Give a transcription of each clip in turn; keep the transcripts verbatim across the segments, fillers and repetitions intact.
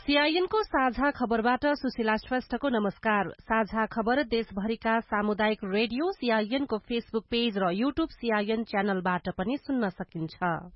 सीआईएनको साझा खबरबाट सुशीला श्रेष्ठको नमस्कार। साझा खबर देशभरिका सामुदायिक रेडियो सीआईएनको फेसबुक पेज र यूट्यूब सीआईएन च्यानलबाट पनि सुन्न सकिन्छ।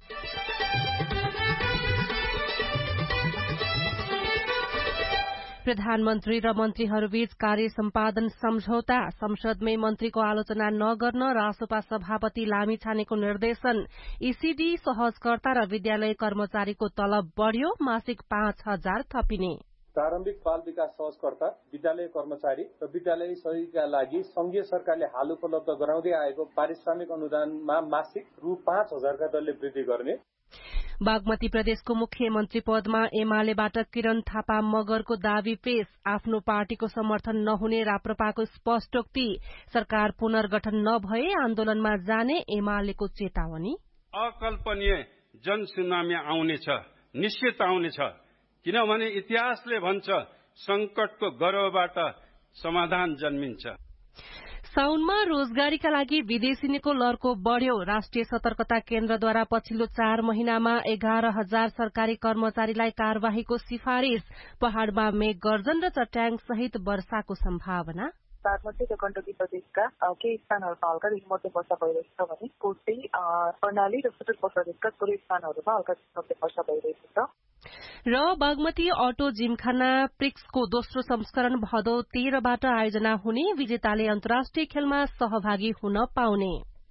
प्रधानमन्त्री र मन्त्रीहरूबीच कार्य सम्पादन सम्झौता, संसदमै मन्त्रीको आलोचना नगर्न रासोपा सभापति लामिछानेको निर्देशन। ईसीडी सहजकर्ता र विद्यालय कर्मचारीको तलब बढ़्यो, मासिक पाँच हजार थपिने। प्रारम्भिक बाल विकास सहजकर्ता, विद्यालय कर्मचारी र विद्यालय सहयोगीका लागि संघीय सरकारले हाल उपलब्ध गराउँदै आएको पारिश्रमिक अनुदानमा मासिक रु पाँच हजारका दरले वृद्धि गर्ने। बागमती प्रदेशको मुख्यमन्त्री पदमा एमालेबाट किरण थापा मगरको दावी पेश। आफ्नो पार्टीको समर्थन नहुने राप्रपाको स्पष्टोक्ति। सरकार पुनर्गठन नभए आन्दोलनमा जाने एमालेको चेतावनी। अकल्पनीय जनसुनामी आउनेछ, निश्चित आउनेछ, किनभने इतिहासले भन्छ संकटको गर्भबाट समाधान जन्मिन्छ। साउनमा रोजगारीका लागि विदेशिनीको लर्को बढ़्यो। राष्ट्रिय सतर्कता केन्द्रद्वारा पछिल्लो चार महिनामा एघार हजार सरकारी कर्मचारीलाई कार्यवाहीको सिफारिश। पहाड़मा मेघ गर्जन र चट्याङ सहित वर्षाको सम्भावना। बागमती र गण्डकी प्रदेशका केही स्थानहरूमा हल्कादेखि मध्यम वर्षा भइरहेको छ भने कोशी, कर्णाली र सुदूरपश्चिम प्रदेशका थोरै स्थानहरूमा हल्कादेखि मध्यम वर्षा भइरहेको छ। र बागमती अटो जिमखाना प्रिक्सको दोस्रो संस्करण भदौ तेह्रबाट आयोजना हुने। विजेताले अन्तर्राष्ट्रिय खेलमा सहभागी हुन पाउने।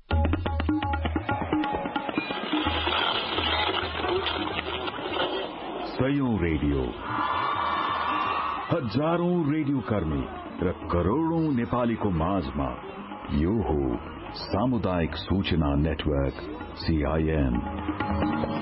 सयौं रेडियो, हजारौं रेडियो कर्मी र करोड़ौं नेपालीको माझमा यो हो सामुदायिक सूचना नेटवर्क सीआईएन।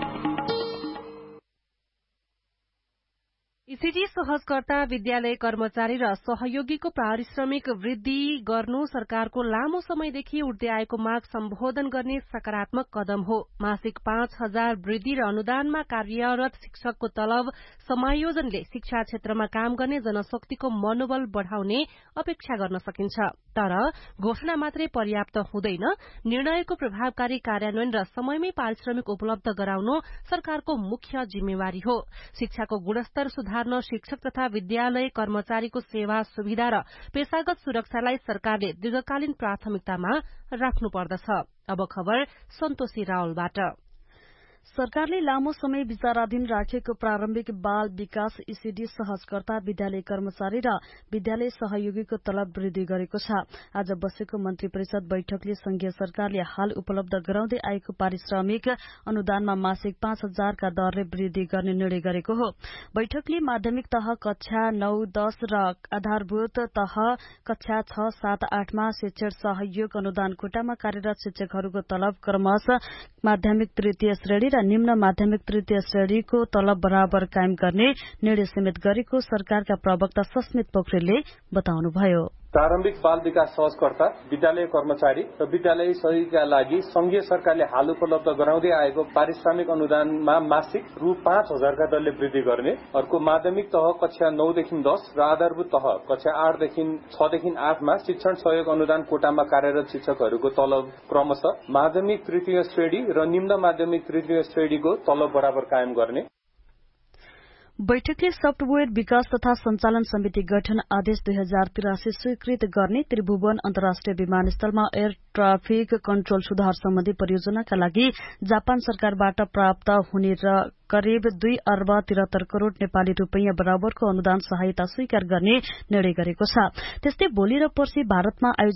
ईसीडी सहजकर्ता, विद्यालय कर्मचारी र सहयोगीको पारिश्रमिक वृद्धि गर्नु सरकारको लामो समयदेखि उठ्दै आएको माग सम्बोधन गर्ने सकारात्मक कदम हो। मासिक पाँच हजार वृद्धि र अनुदानमा कार्यरत शिक्षकको तलब समायोजनले शिक्षा क्षेत्रमा काम गर्ने जनशक्तिको मनोबल बढ़ाउने अपेक्षा गर्न सकिन्छ। तर घोषणा मात्रै पर्याप्त हुँदैन। निर्णयको प्रभावकारी कार्यान्वयन र समयमै पारिश्रमिक उपलब्ध गराउनु सरकारको मुख्य जिम्मेवारी हो। शिक्षाको गुणस्तर सुधार्न शिक्षक तथा विद्यालय कर्मचारीको सेवा सुविधा र पेशागत सुरक्षालाई सरकारले दीर्घकालीन प्राथमिकतामा राख्नुपर्दछ। अब खबर सन्तोषी रावलबाट। सरकारले लामो समय विचाराधीन राखेको प्रारम्भिक बाल विकास ईसीडी सहजकर्ता, विद्यालय कर्मचारी र विद्यालय सहयोगीको तलब वृद्धि गरेको छ। आज बसेको मन्त्री परिषद बैठकले संघीय सरकारले हाल उपलब्ध गराउँदै आएको पारिश्रमिक अनुदानमा मासिक पाँच हजारका दरले वृद्धि गर्ने निर्णय गरेको हो। बैठकले माध्यमिक तह कक्षा नौ दस र आधारभूत तह कक्षा छ सात आठमा शिक्षण सहयोग अनुदान कोटामा कार्यरत शिक्षकहरूको तलब क्रमशः माध्यमिक तृतीय श्रेणी र निम्न माध्यमिक तृतीय श्रेणीको तलब बराबर कायम गर्ने निर्णय समेत गरेको सरकारका प्रवक्ता सस्मित पोखरेलले बताउनुभयो। प्रारम्भिक बाल विकास सहजकर्ता, विद्यालय कर्मचारी र विद्यालय सहयोगीका लागि संघीय सरकारले हाल उपलब्ध गराउँदै आएको पारिश्रमिक अनुदानमा मासिक रु पाँच हजारका दरले वृद्धि गर्ने। अर्को माध्यमिक तह कक्षा नौदेखि दस र आधारभूत तह कक्षा आठदेखि छदेखि आठमा शिक्षण सहयोग अनुदान कोटामा कार्यरत शिक्षकहरूको तलब क्रमशः माध्यमिक तृतीय श्रेणी र निम्न माध्यमिक तृतीय श्रेणीको तलब बराबर कायम गर्ने। बैठकले सफ्टवेयर विकास तथा संचालन समिति गठन आदेश दुई हजार तिरासी स्वीकृत गर्ने। त्रिभुवन अन्तर्राष्ट्रिय विमानस्थलमा एयर ट्राफिक कन्ट्रोल सुधार सम्बन्धी परियोजनाका लागि जापान सरकारबाट प्राप्त हुने र करिब दुई अर्ब तिहत्तर करोड़ नेपाली रूपैयाँ बराबरको अनुदान सहायता स्वीकार गर्ने निर्णय गरेको छ। त्यस्तै भोलि र पर्सि भारतमा